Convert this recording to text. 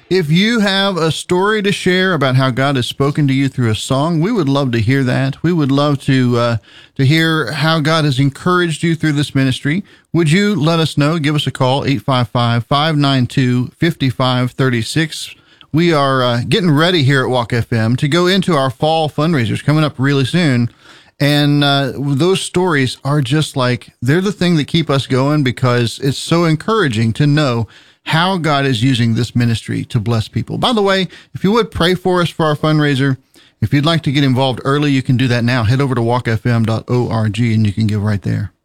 If you have a story to share about how God has spoken to you through a song, we would love to hear that. We would love to hear how God has encouraged you through this ministry. Would you let us know? Give us a call, 855-592-5536. We are getting ready here at Walk FM to go into our fall fundraisers coming up really soon. And those stories are just like, they're the thing that keep us going, because it's so encouraging to know how God is using this ministry to bless people. By the way, if you would pray for us for our fundraiser, if you'd like to get involved early, you can do that now. Head over to walkfm.org and you can give right there.